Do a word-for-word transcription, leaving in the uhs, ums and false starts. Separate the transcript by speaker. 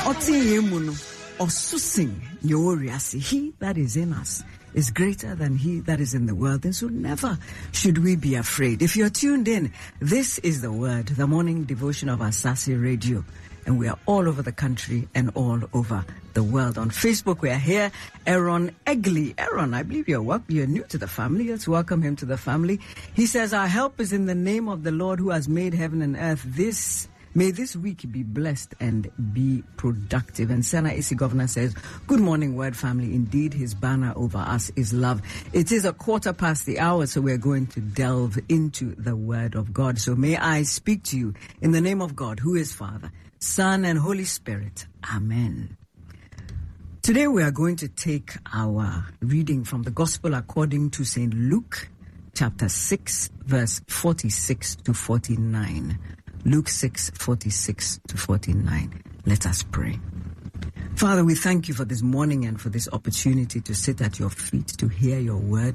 Speaker 1: He that is in us is greater than he that is in the world, and so never should we be afraid. If you're tuned in, this is the word, the morning devotion of Asase Radio, and we are all over the country and all over the world. On Facebook, we are here. Aaron Egley. Aaron, I believe you're wel- you're new to the family. Let's welcome him to the family. He says, our help is in the name of the Lord who has made heaven and earth. This May this week be blessed and be productive. And Sena Isi Governor says, good morning, Word family. Indeed, his banner over us is love. It is a quarter past the hour, so we're going to delve into the Word of God. So may I speak to you in the name of God, who is Father, Son, and Holy Spirit. Amen. Today we are going to take our reading from the Gospel according to Saint Luke, chapter six, verse forty-six to forty-nine. Luke six, forty-six to forty-nine. Let us pray. Father, we thank you for this morning and for this opportunity to sit at your feet to hear your word.